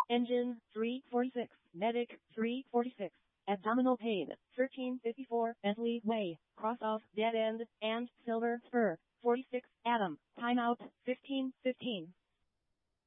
Engine 346, Medic 346, Abdominal pain 1354, Bentley Way, cross off dead end, and Silver Spur 46, Adam, timeout 15:15.